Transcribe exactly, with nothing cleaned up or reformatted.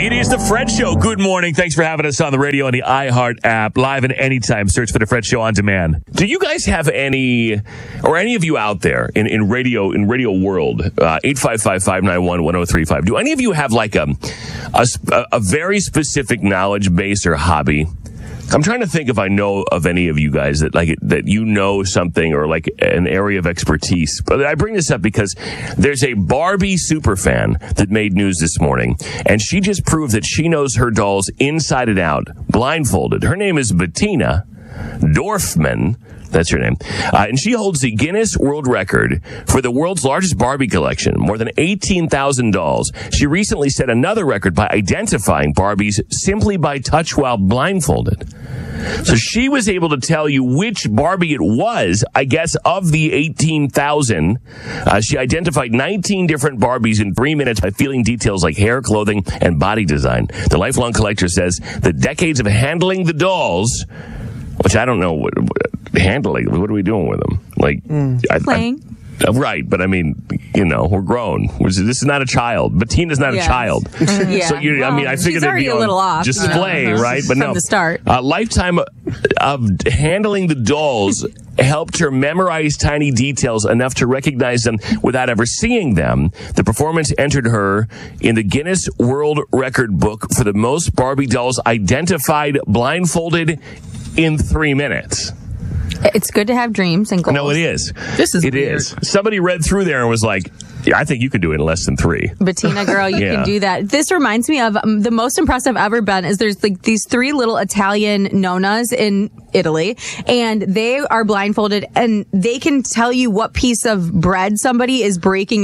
It is the Fred Show. Good morning. Thanks for having us on the radio and the iHeart app. Live and anytime. Search for the Fred Show on demand. Do you guys have any, or any of you out there in, in radio, in radio world, uh, eight five five, five nine one, one oh three five. Do any of you have like a, a, a very specific knowledge base or hobby? I'm trying to think if I know of any of you guys that like that you know something or like an area of expertise. But I bring this up because there's a Barbie superfan that made news this morning, and she just proved that she knows her dolls inside and out, blindfolded. Her name is Bettina Dorfman. That's her name. Uh, and she holds the Guinness World Record for the world's largest Barbie collection, more than eighteen thousand dolls. She recently set another record by identifying Barbies simply by touch while blindfolded. So she was able to tell you which Barbie it was, I guess, of the eighteen thousand. Uh, she identified nineteen different Barbies in three minutes by feeling details like hair, clothing, and body design. The lifelong collector says the decades of handling the dolls, which I don't know what, what handling. What are we doing with them? Like mm. I, playing. I, right, but I mean, you know, we're grown. This is not a child. Bettina's not yeah. a child. Yeah. So you, I mean, I figured it'd be a little off display, you know? Right? But from no, the start. A lifetime of handling the dolls helped her memorize tiny details enough to recognize them without ever seeing them. The performance entered her in the Guinness World Record book for the most Barbie dolls identified blindfolded in three minutes. It's good to have dreams and goals. No, it is. This is It weird. is. Somebody read through there and was like, yeah, I think you could do it in less than three. Bettina, girl, you yeah. can do that. This reminds me of um, the most impressive I've ever been is there's like these three little Italian nonnas in Italy, and they are blindfolded, and they can tell you what piece of bread somebody is breaking